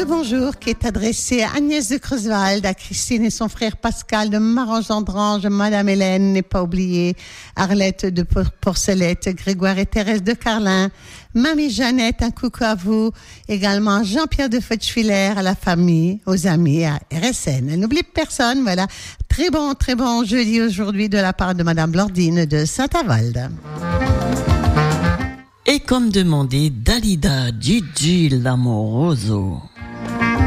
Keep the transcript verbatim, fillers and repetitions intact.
bonjour qui est adressé à Agnès de Creuswald, à Christine et son frère Pascal de Marange-Andrange, Madame Hélène, n'est pas oubliée, Arlette de Porcelette, Grégoire et Thérèse de Carlin, Mamie Jeannette, un coucou à vous, également Jean-Pierre de Feuchtwiller, à la famille, aux amis, à R S N. Elle n'oublie personne, voilà. Très bon, très bon jeudi aujourd'hui de la part de Madame Blandine de Saint-Avold. Et comme demandé, Dalida Gigi l'amoroso.